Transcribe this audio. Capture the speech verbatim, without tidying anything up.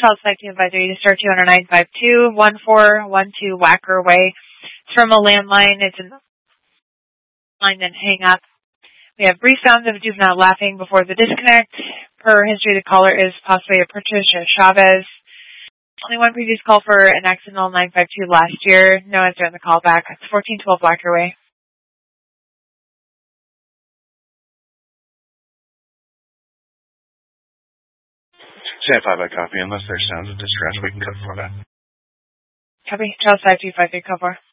Charles five two five three to start two hundred nine five two one four one two Wacker Way. It's from a landline. It's a line, then hang up. We have brief sounds of a juvenile laughing before the disconnect. Per history, the caller is possibly a Patricia Chavez. Only one previous call for an accidental nine five two last year. No answer on the call back. It's fourteen twelve Wacker Way. Stand five by copy. Unless there's sounds of distress, we can cut for that. Copy. Charles five two five three, call for.